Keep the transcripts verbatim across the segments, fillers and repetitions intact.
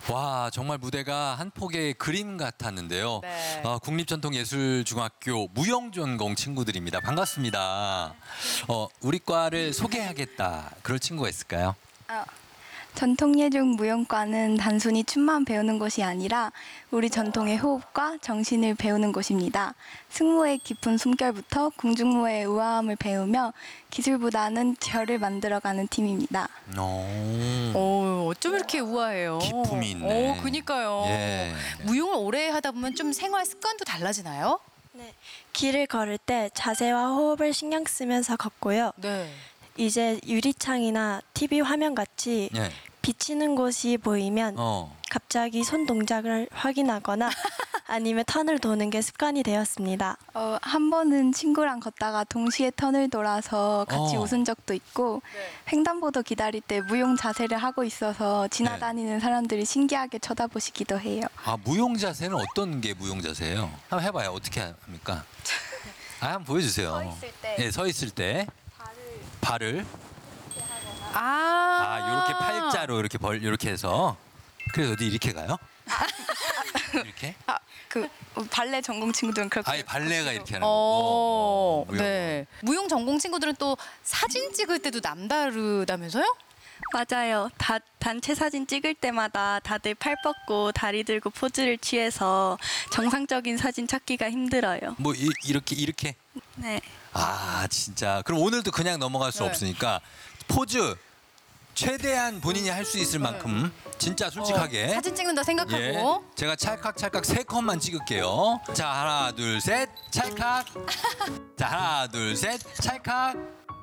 와, 정말 무대가 한 폭의 그림 같았는데요. 네. 어, 국립전통예술중학교 무용전공 친구들입니다. 반갑습니다. 어, 우리 과를 소개하겠다. 그럴 친구가 있을까요? 어, 전통예중 무용과는 단순히 춤만 배우는 곳이 아니라 우리 전통의 호흡과 정신을 배우는 곳입니다. 승무의 깊은 숨결부터 궁중무의 우아함을 배우며 기술보다는 결을 만들어가는 팀입니다. 오. 오, 어쩜 이렇게 우아해요. 기품이 있네. 오, 그니까요. 예. 무용을 오래 하다 보면 좀 생활 습관도 달라지나요? 네, 길을 걸을 때 자세와 호흡을 신경 쓰면서 걷고요. 네. 이제 유리창이나 티비 화면 같이 예. 비치는 곳이 보이면 어. 갑자기 손 동작을 확인하거나 아니면 턴을 도는 게 습관이 되었습니다. 어, 한 번은 친구랑 걷다가 동시에 턴을 돌아서 같이 어. 웃은 적도 있고 횡단보도 기다릴 때 무용 자세를 하고 있어서 지나다니는 사람들이 신기하게 쳐다보시기도 해요. 아, 무용 자세는 어떤 게 무용 자세예요? 한번 해봐요. 어떻게 합니까? 아, 한번 보여주세요. 서 있을 때. 예, 서 있을 때 발을 아, 아, 요렇게 팔자로 이렇게 벌 이렇게 해서 그래서 어디 이렇게 가요? 이렇게? 아, 그 발레 전공 친구들은 그렇게 아예 발레가 이렇게 하는 어, 거고. 무용. 네. 무용 전공 친구들은 또 사진 찍을 때도 남다르다면서요? 맞아요. 다, 단체 사진 찍을 때마다 다들 팔 뻗고 다리 들고 포즈를 취해서 정상적인 사진 찾기가 힘들어요. 뭐 이, 이렇게 이렇게. 네. 아, 진짜. 그럼 오늘도 그냥 넘어갈 수 네. 없으니까 포즈 최대한 본인이 할 수 있을 만큼 진짜 솔직하게. 어, 사진 찍는다 생각하고. 예, 제가 찰칵찰칵 세 컷만 찍을게요. 자, 하나, 둘, 셋, 찰칵. 자, 하나, 둘, 셋, 찰칵.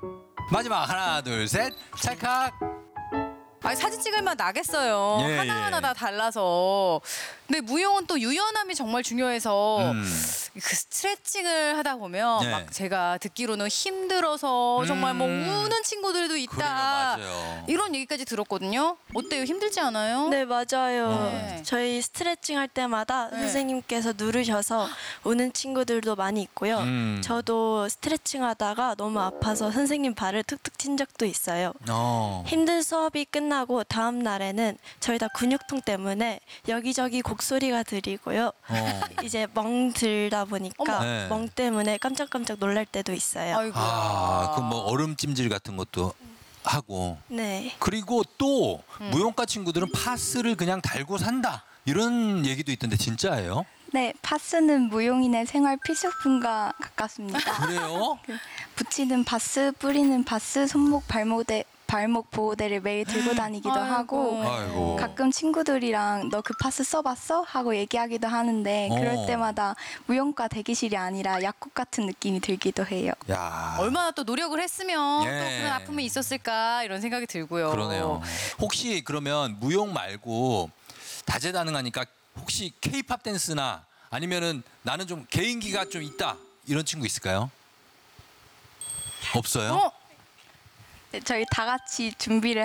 마지막 하나, 둘, 셋, 찰칵. 아니, 사진 찍을 맛 나겠어요. 예, 하나하나 예. 다 달라서. 근데 무용은 또 유연함이 정말 중요해서 음. 그 스트레칭을 하다 보면 예. 막 제가 듣기로는 힘들어서 정말 뭐 음. 우는 친구들도 있다. 그래요, 맞아요. 이런 얘기까지 들었거든요. 어때요? 힘들지 않아요? 네, 맞아요. 네. 저희 스트레칭 할 때마다 네. 선생님께서 누르셔서 우는 친구들도 많이 있고요. 음. 저도 스트레칭 하다가 너무 아파서 선생님 발을 툭툭 친 적도 있어요. 어. 힘든 수업이 끝나고 다음 날에는 저희 다 근육통 때문에 여기저기 곡소리가 들리고요. 어. 이제 멍 들다 보니까 어머. 네. 멍 때문에 깜짝깜짝 놀랄 때도 있어요. 아이고. 아, 그 뭐 얼음찜질 같은 것도 하고. 네. 그리고 또 음. 무용과 친구들은 파스를 그냥 달고 산다. 이런 얘기도 있던데 진짜예요? 네, 파스는 무용인의 생활 필수품과 가깝습니다. 그래요? 붙이는 바스, 뿌리는 바스, 손목 발목대 발목 보호대를 매일 들고 다니기도 아이고. 하고 아이고. 가끔 친구들이랑 너 그 파스 써봤어? 하고 얘기하기도 하는데 어. 그럴 때마다 무용과 대기실이 아니라 약국 같은 느낌이 들기도 해요. 야. 얼마나 또 노력을 했으면 예. 또 그런 아픔이 있었을까 이런 생각이 들고요. 그러네요. 혹시 그러면 무용 말고 다재다능하니까 혹시 케이팝 댄스나 아니면은 나는 좀 개인기가 좀 있다 이런 친구 있을까요? 없어요? 어? 네, 저희 다 같이 준비를